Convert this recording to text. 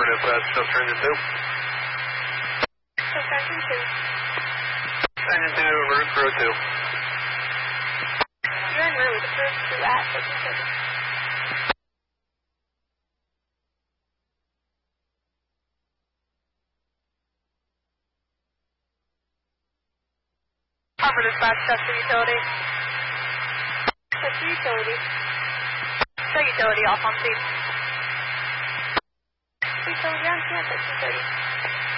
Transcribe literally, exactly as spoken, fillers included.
Dispatch, just Engine two. Just Engine two. Engine two, en route for road two. You're en route for road two at fifteen thirty. Harbor Dispatch, Chester Utility. Chester Utility. Show utility off on scene. Utility on scene at fifteen thirty.